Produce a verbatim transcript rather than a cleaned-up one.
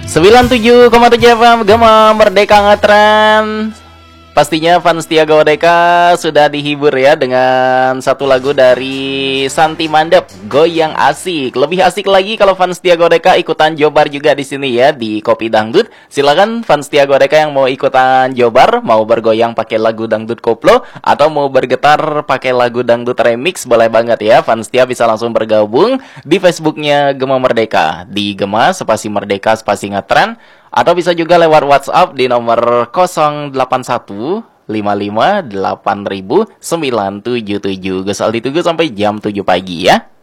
sembilan puluh tujuh koma tujuh F M Gema Merdeka Ngetren. Pastinya fans Setia Godeka sudah dihibur ya dengan satu lagu dari Santi Mandep, Goyang Asik. Lebih asik lagi kalau fans Setia Godeka ikutan jobar juga di sini ya di Kopi Dangdut. Silakan fans Setia Godeka yang mau ikutan jobar, mau bergoyang pakai lagu dangdut koplo atau mau bergetar pakai lagu dangdut remix, boleh banget ya. Fans Setia bisa langsung bergabung di Facebooknya Gema Merdeka, di Gema spasi Merdeka spasi Ngetren. Atau bisa juga lewat WhatsApp di nomor nol delapan satu lima lima delapan nol nol sembilan tujuh tujuh. Gesal ditunggu sampai jam tujuh pagi ya.